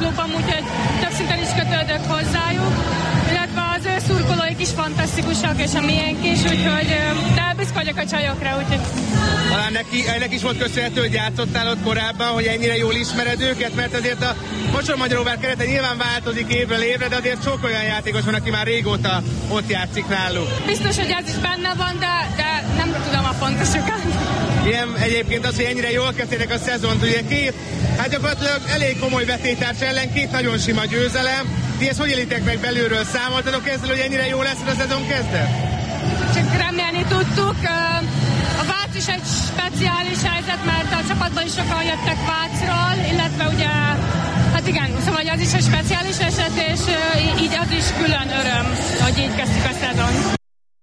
klubom, úgyhogy több szinten is kötődök hozzájuk, illetve az ő szurkolóik is fantasztikusak, és a miénk is, úgyhogy de büszke vagyok a csajokra, úgyhogy... Talán ennek is volt köszönhető, hogy játszottál ott korábban, hogy ennyire jól ismered őket, mert azért a Mosonmagyaróvár kerete nyilván változik évről évre, de azért sok olyan játékos van, aki már régóta ott játszik náluk. Biztos, hogy ez is benne van, de nem tudom a pontosokat. Ilyen egyébként az, hogy ennyire jól kezdtétek a szezont, ugye hát gyakorlatilag elég komoly vetétárs ellen, 2 nagyon sima győzelem. Ti ezt hogy élitek meg belülről? Számoltatok ezzel, hogy ennyire jó lesz a szezon kezdet? Csak remélni tudtuk. A Vác is egy speciális helyzet, mert a csapatban is sokan jöttek Vácról, illetve ugye, hát igen, szóval az is egy speciális eset, és így az is külön öröm, hogy így kezdtük a szezon.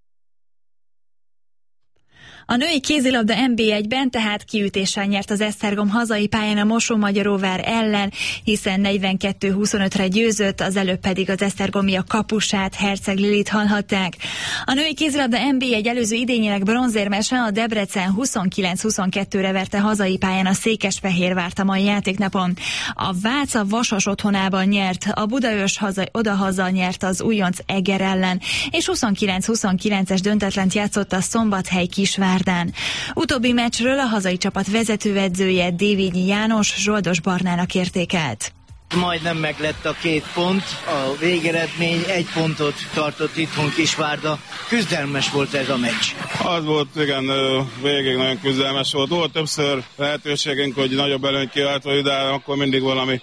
A női kézilabda NB1-ben tehát kiütéssel nyert az Esztergom hazai pályán a Mosonmagyaróvár ellen, hiszen 42-25-re győzött, az előbb pedig az esztergomiak kapusát, Herceg Lilit hallhatták. A női kézilabda NB1 előző idényének bronzérmese a Debrecen 29-22-re verte hazai pályán a Székesfehérvárt a mai játéknapon. A Vác a Vasas otthonában nyert, a Budaörs odahaza nyert az újonc Eger ellen, és 29-29-es döntetlent játszott a Szombathely Kisvárdán. Utóbbi meccsről a hazai csapat vezetőedzője Dévényi János Zsoldos Barnának értékelt. Majdnem meglett a 2 pont, a végeredmény 1 pontot tartott itthon Kisvárda. Küzdelmes volt ez a meccs. Az volt, igen, végig nagyon küzdelmes volt. Volt többször lehetőségünk, hogy nagyobb előnyt kiáltva, de akkor mindig valami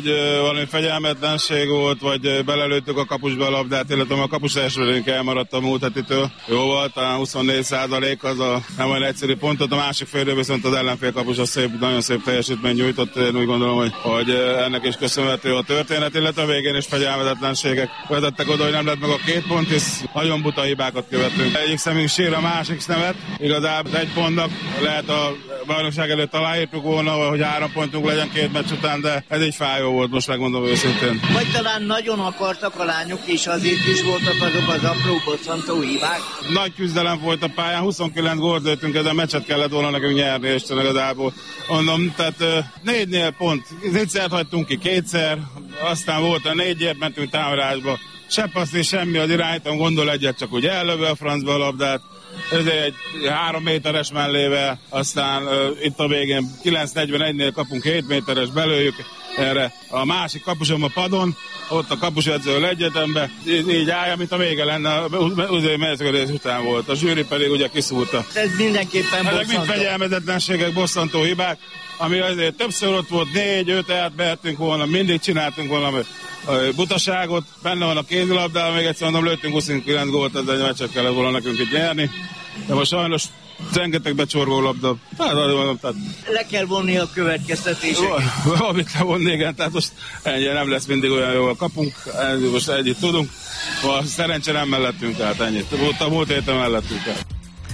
fegyelmetlenség volt, vagy belelőttük a kapusba a labdát, illetve a kapus elsőrünk elmaradt a múlt hetitől. Jó volt, talán 24% az a nem olyan egyszerű pontot, a másik félről viszont az ellenfél kapus a nagyon szép teljesítmény nyújtott. Én úgy gondolom, hogy ennek is köszönhető a történet, illetve a végén is fegyelmezetlenségek vezettek oda, hogy nem lett meg a 2 pont, és nagyon buta hibákat követünk. Egyik szemünk sír, a másik nevet. Igazából 1 pontnak lehet a bajnokság előtt aláírtuk volna, hogy 3 pontunk legyen 2 meccs után, de ez egy fájó volt, most megmondom őszintén. Vagy talán nagyon akartak a lányok, és azért is voltak azok az apró bosszantó hibák. Nagy küzdelem volt a pályán, 29 gólt lőttünk, ezen meccset kellett volna nekünk nyerni, és igazából mondom, tehát 4-nél pont, 4-szer hagytunk ki, 2-szer, aztán volt a 4-ért mentünk támadásba, se passzni, semmi az irányítom, gondol egyet, csak úgy ellövő a francba a labdát, ez egy 3 méteres mellével, aztán itt a végén 9:41-nél kapunk 7 méteres, belőjük erre a másik kapusom a padon, ott a kapusedző egyetembe, így állja, mint a vége lenne, az mezőgörés után volt. A zsűri pedig ugye kiszúrta. Ez mindenképpen bosszantó. Ezek mind fegyelmezetlenségek, bosszantó hibák, ami azért többször ott volt, 4-5 behetünk volna, mindig csináltunk volna butaságot, benne van a kézilabdában, még egyszer mondom, lőttünk 29 gólt, ez egy meccset kellett volna nekünk itt nyerni, de most sajnos rengeteg becsorgó labda. Tehát le kell vonni a következtetéseket. Valamit levonni, igen, tehát most ennyi nem lesz mindig olyan jól kapunk, most együtt tudunk. Szerencsére nem mellettünk át ennyit. A múlt héten mellettünk át.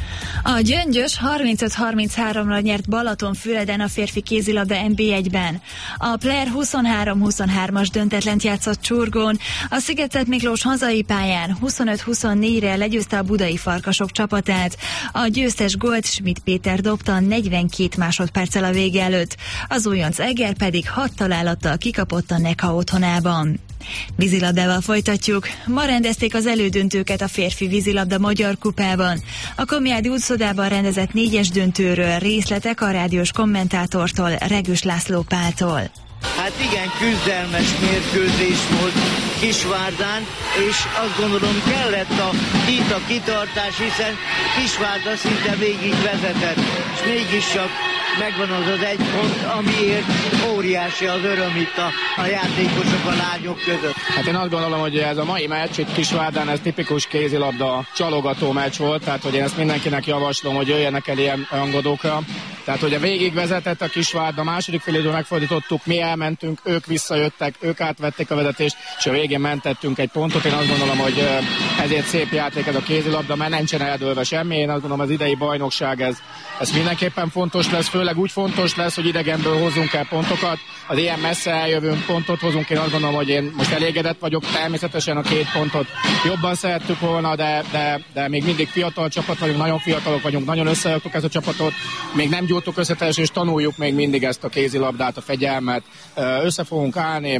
A Gyöngyös 35-33-ra nyert Balatonfüreden a férfi kézilabda NB1-ben. A Player 23-23-as döntetlent játszott Csurgón, a Szigetelt Miklós hazai pályán 25-24-re legyőzte a budai Farkasok csapatát. A győztes gólt Schmidt Péter dobta 42 másodperccel a vége előtt. Az újonc Eger pedig 6 találattal kikapott a Neka otthonában. Vízilabdával folytatjuk. Ma rendezték az elődöntőket a férfi vízilabda Magyar Kupában. A Komjádi útszodában rendezett 4-es döntőről részletek a rádiós kommentátortól, Regős László Páltól. Hát igen, küzdelmes mérkőzés volt Kisvárdán, és azt gondolom kellett a kitartás, hiszen Kisvárda szinte végig vezetett, és mégiscsak megvan az 1 pont, amiért óriási az öröm itt a játékosok, a lányok között. Hát én azt gondolom, hogy ez a mai meccs itt Kisvárdán, ez tipikus kézilabda csalogató meccs volt, tehát hogy én ezt mindenkinek javaslom, hogy jöjjenek el ilyen rangadókra. Tehát, hogy a végig vezetett a Kisvárda, a második fél időben megfordítottuk, mi elmentünk, ők visszajöttek, ők átvették a vezetést, és a végén mentettünk 1 pontot. Én azt gondolom, hogy ezért szép játék ez a kézilabda, mert nincsen eldőlve semmi. Én azt gondolom, az idei bajnokság ez mindenképpen fontos lesz, főleg úgy fontos lesz, hogy idegenből hozzunk el pontokat. Az ilyen messze eljövünk, pontot hozunk, én azt gondolom, hogy én most elégedett vagyok, természetesen a 2 pontot jobban szerettük volna, de még mindig fiatal csapat vagyunk, nagyon fiatalok vagyunk, nagyon összejöttük ezt a csapatot, még nem gyújtuk össze, és tanuljuk még mindig ezt a kézilabdát, a fegyelmet, össze fogunk állni.